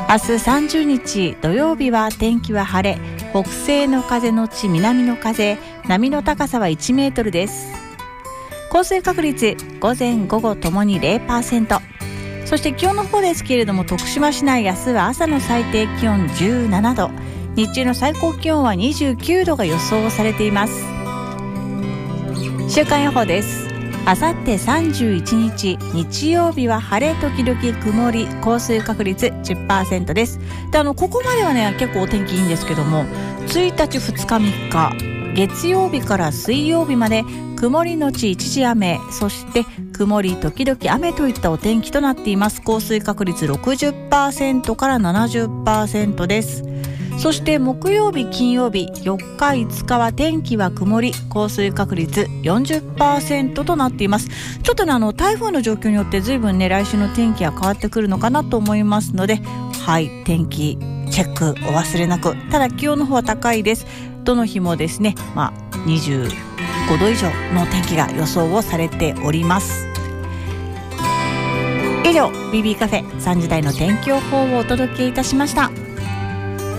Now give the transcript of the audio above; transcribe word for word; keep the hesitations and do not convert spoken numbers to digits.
明日さんじゅうにち土曜日は天気は晴れ、北西の風のち南の風、波の高さはいちメートルです。降水確率午前午後ともに ゼロパーセント。 そして気温の方ですけれども、徳島市内明日は朝の最低気温じゅうななど、日中の最高気温はにじゅうきゅうどが予想されています。週間予報です。あさってさんじゅういちにち日曜日は晴れ時々曇り、降水確率 じゅっパーセント です。であのここまではね結構お天気いいんですけども、ついたちふつかみっか月曜日から水曜日まで曇りのち一時雨、そして曇り時々雨といったお天気となっています。降水確率 ろくじゅっパーセント から ななじゅっパーセント です。そして木曜日金曜日よっかいつかは天気は曇り、降水確率 よんじゅっパーセント となっています。ちょっとねあの台風の状況によって随分ね来週の天気は変わってくるのかなと思いますので、はい天気チェックお忘れなく。ただ気温の方は高いです。どの日もですね、まあ、にじゅうごど以上の天気が予想をされております。以上 ビービー カフェさんじ台の天気予報をお届けいたしました。